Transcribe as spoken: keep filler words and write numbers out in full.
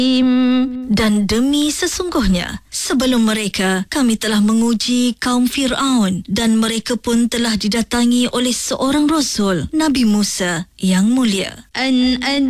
Dan demi sesungguhnya, sebelum mereka, kami telah menguji kaum Fir'aun dan mereka pun telah didatangi oleh seorang Rasul, Nabi Musa yang mulia. An